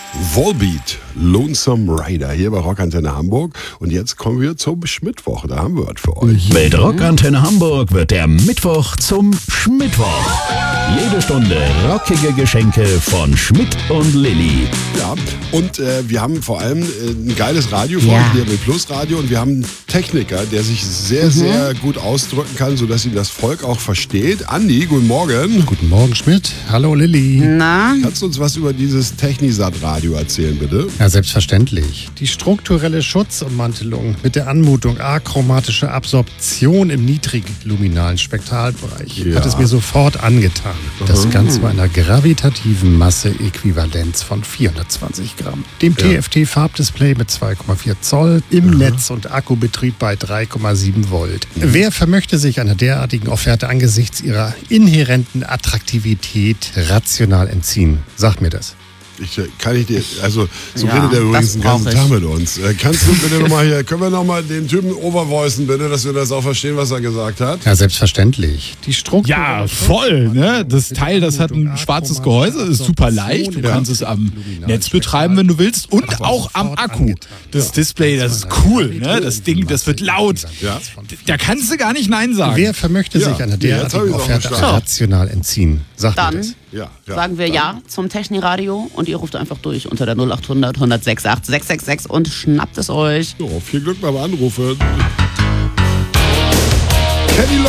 Volbeat, Lonesome Rider, hier bei Rockantenne Hamburg. Und jetzt kommen wir zum Schmittwoch. Da haben wir was für euch. Mit Rockantenne Hamburg wird der Mittwoch zum Schmittwoch. Jede Stunde rockige Geschenke von Schmidt und Lilly. Ja, und wir haben vor allem ein geiles Radio für euch, DRB Plus Radio. Und wir haben einen Techniker, der sich sehr, sehr gut ausdrücken kann, sodass ihn das Volk auch versteht. Andi, guten Morgen. Guten Morgen, Schmidt. Hallo, Lilly. Na? Kannst du uns was über dieses Technisat-Radio erzählen, bitte? Ja, selbstverständlich. Die strukturelle Schutzummantelung mit der Anmutung achromatische Absorption im niedrigluminalen Spektralbereich hat es mir sofort angetan. Das Ganze bei einer gravitativen Masseäquivalenz von 420 Gramm. Dem TFT-Farbdisplay mit 2,4 Zoll, im Netz- und Akkubetrieb bei 3,7 Volt. Wer vermöchte sich einer derartigen Offerte angesichts ihrer inhärenten Attraktivität rational entziehen? Sagt mir das. Kann ich dir, also so Ja, redet er übrigens den das ganzen brauch Tag ich. mit uns. Kannst du bitte nochmal hier, können wir nochmal den Typen overvoicen, bitte, dass wir das auch verstehen, was er gesagt hat? Ja, selbstverständlich. Die Ja, voll, ne? Das Teil, das hat ein schwarzes Gehäuse, ist super leicht. Du kannst es am Netz betreiben, wenn du willst, und auch am Akku. Das Display, das ist cool, ne? Das Ding, das wird laut. Ja. Da kannst du gar nicht Nein sagen. Wer vermöchte sich einer jetzt hab derartigen ich's auch Offerte verstanden. rational entziehen? Sagt mir Dann das. sagen wir ja zum Techniradio und ihr ruft einfach durch unter der 0800 106 666 und schnappt es euch. So, viel Glück beim Anrufen. Kenny